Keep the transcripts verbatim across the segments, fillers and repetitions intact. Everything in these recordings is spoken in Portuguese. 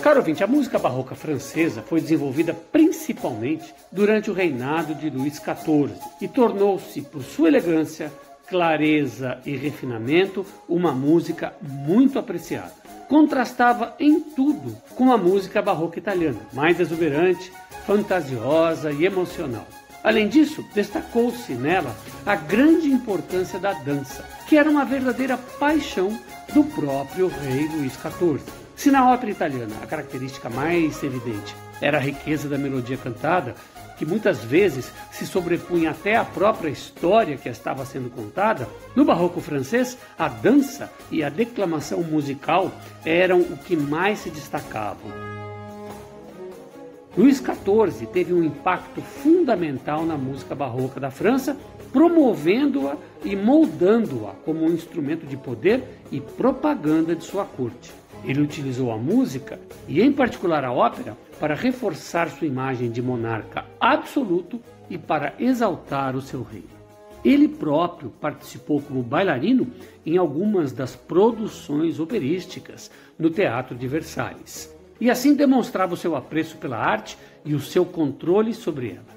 Caro ouvinte, a música barroca francesa foi desenvolvida principalmente durante o reinado de Luís quatorze e tornou-se, por sua elegância, clareza e refinamento, uma música muito apreciada. Contrastava em tudo com a música barroca italiana, mais exuberante, fantasiosa e emocional. Além disso, destacou-se nela a grande importância da dança, que era uma verdadeira paixão do próprio rei Luís quatorze. Se na ópera italiana a característica mais evidente era a riqueza da melodia cantada, que muitas vezes se sobrepunha até à própria história que estava sendo contada, no barroco francês a dança e a declamação musical eram o que mais se destacavam. Luís quatorze teve um impacto fundamental na música barroca da França, promovendo-a e moldando-a como um instrumento de poder e propaganda de sua corte. Ele utilizou a música, e em particular a ópera, para reforçar sua imagem de monarca absoluto e para exaltar o seu reino. Ele próprio participou como bailarino em algumas das produções operísticas no Teatro de Versalhes, e assim demonstrava o seu apreço pela arte e o seu controle sobre ela.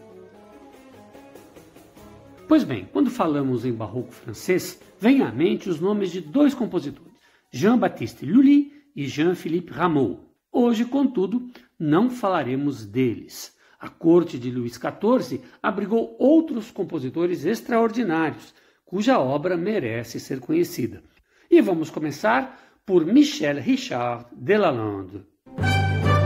Pois bem, quando falamos em barroco francês, vem à mente os nomes de dois compositores, Jean-Baptiste Lully e Jean-Philippe Rameau. Hoje, contudo, não falaremos deles. A corte de Luís quatorze abrigou outros compositores extraordinários, cuja obra merece ser conhecida. E vamos começar por Michel Richard de Lalande.